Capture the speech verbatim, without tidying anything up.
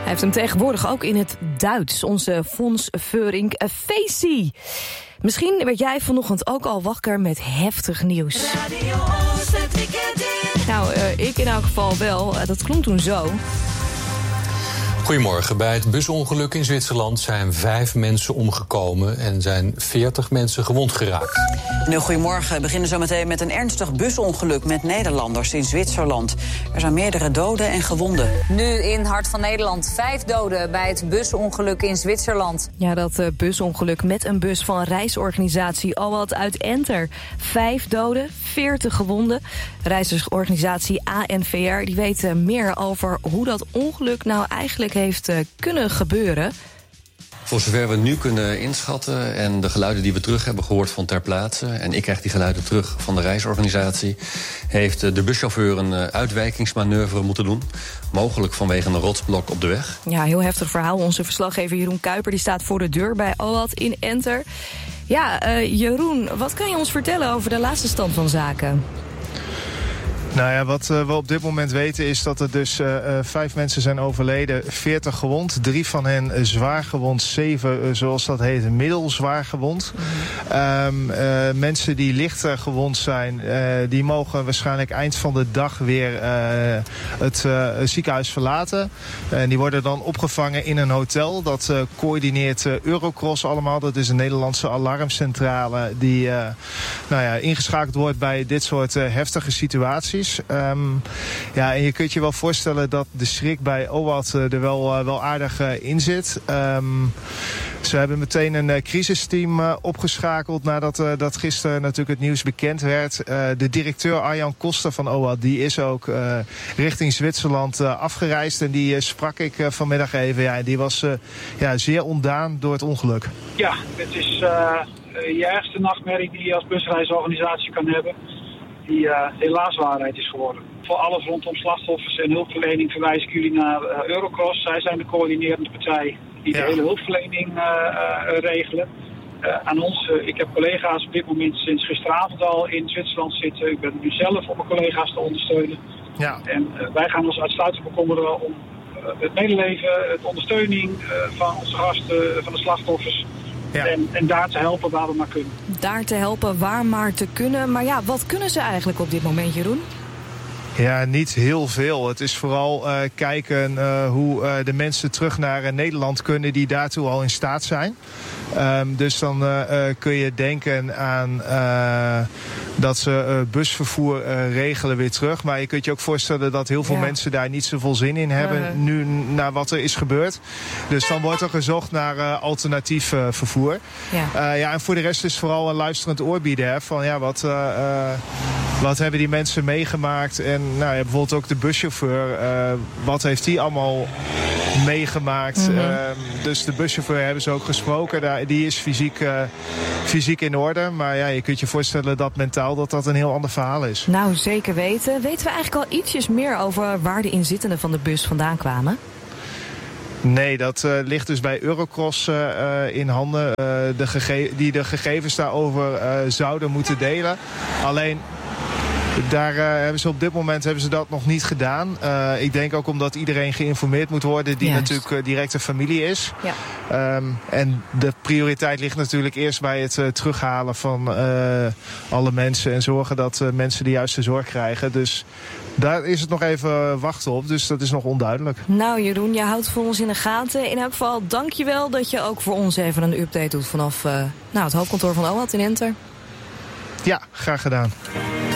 Hij heeft hem tegenwoordig ook in het Duits, onze Fons Veurink Feestie. Misschien werd jij vanochtend ook al wakker met heftig nieuws. Nou, uh, ik in elk geval wel. Uh, dat klonk toen zo. Goedemorgen. Bij het busongeluk in Zwitserland zijn vijf mensen omgekomen en zijn veertig mensen gewond geraakt. Nou, goedemorgen. We beginnen zo meteen met een ernstig busongeluk met Nederlanders in Zwitserland. Er zijn meerdere doden en gewonden. Nu in Hart van Nederland. Vijf doden bij het busongeluk in Zwitserland. Ja, dat uh, busongeluk met een bus van reisorganisatie Awad uit Enter. Vijf doden, veertig gewonden. Reisorganisatie A N V R die weet uh, meer over hoe dat ongeluk nou eigenlijk heeft uh, kunnen gebeuren. Voor zover we nu kunnen inschatten en de geluiden die we terug hebben gehoord van ter plaatse, en ik krijg die geluiden terug van de reisorganisatie, heeft de buschauffeur een uitwijkingsmanoeuvre moeten doen. Mogelijk vanwege een rotsblok op de weg. Ja, heel heftig verhaal. Onze verslaggever Jeroen Kuiper die staat voor de deur bij Awad in Enter. Ja, uh, Jeroen, wat kan je ons vertellen over de laatste stand van zaken? Nou ja, wat uh, we op dit moment weten is dat er dus uh, uh, vijf mensen zijn overleden, veertig gewond. Drie van hen uh, zwaar gewond, zeven, uh, zoals dat heet, middelzwaar gewond. Mm-hmm. Um, uh, mensen die lichter gewond zijn, uh, die mogen waarschijnlijk eind van de dag weer uh, het uh, ziekenhuis verlaten. En uh, die worden dan opgevangen in een hotel. Dat uh, coördineert uh, Eurocross allemaal. Dat is een Nederlandse alarmcentrale die uh, nou ja, ingeschakeld wordt bij dit soort uh, heftige situaties. Um, ja, en je kunt je wel voorstellen dat de schrik bij Awad uh, er wel, uh, wel aardig uh, in zit. Um, ze hebben meteen een uh, crisisteam uh, opgeschakeld nadat uh, dat gisteren natuurlijk het nieuws bekend werd. Uh, de directeur Arjan Koster van Awad die is ook uh, richting Zwitserland uh, afgereisd. En die uh, sprak ik uh, vanmiddag even. Ja, en die was uh, ja, zeer ontdaan door het ongeluk. Ja, het is uh, je ergste nachtmerrie die je als busreisorganisatie kan hebben. Die uh, helaas waarheid is geworden. Voor alles rondom slachtoffers en hulpverlening verwijs ik jullie naar uh, Eurocross. Zij zijn de coördinerende partij die ja. de hele hulpverlening uh, uh, regelen. Uh, aan ons, uh, ik heb collega's op dit moment sinds gisteravond al in Zwitserland zitten. Ik ben nu zelf om mijn collega's te ondersteunen. Ja. En uh, wij gaan ons uitsluitend bekommeren om uh, het medeleven, het ondersteuning uh, van onze gasten, van de slachtoffers. Ja. En, en daar te helpen waar we maar kunnen. Daar te helpen waar maar te kunnen. Maar ja, wat kunnen ze eigenlijk op dit moment, Jeroen? Ja, niet heel veel. Het is vooral uh, kijken uh, hoe uh, de mensen terug naar uh, Nederland kunnen die daartoe al in staat zijn. Um, dus dan uh, uh, kun je denken aan uh, dat ze uh, busvervoer uh, regelen weer terug. Maar je kunt je ook voorstellen dat heel veel ja. mensen daar niet zoveel zin in hebben uh-huh. nu naar wat er is gebeurd. Dus dan wordt er gezocht naar uh, alternatief uh, vervoer. Ja. Uh, ja, en voor de rest is vooral een luisterend oor bieden. Hè, van ja, wat, uh, uh, wat hebben die mensen meegemaakt? En nou, ja, bijvoorbeeld ook de buschauffeur. Uh, wat heeft die allemaal meegemaakt? Mm-hmm. Uh, dus de buschauffeur hebben ze ook gesproken. Daar, die is fysiek, uh, fysiek in orde. Maar ja, je kunt je voorstellen dat mentaal dat dat een heel ander verhaal is. Nou, zeker weten. Weten we eigenlijk al ietsjes meer over waar de inzittenden van de bus vandaan kwamen? Nee, dat uh, ligt dus bij Eurocross uh, in handen. Uh, de gege- die de gegevens daarover uh, zouden moeten delen. Alleen daar uh, hebben ze op dit moment hebben ze dat nog niet gedaan. Uh, ik denk ook omdat iedereen geïnformeerd moet worden die Juist. natuurlijk uh, directe familie is. Ja. Um, en de prioriteit ligt natuurlijk eerst bij het uh, terughalen van uh, alle mensen en zorgen dat uh, mensen de juiste zorg krijgen. Dus daar is het nog even wachten op, dus dat is nog onduidelijk. Nou Jeroen, je houdt voor ons in de gaten. In elk geval, dank je wel dat je ook voor ons even een update doet vanaf uh, nou, het hoofdkantoor van Awad in Enter. Ja, graag gedaan.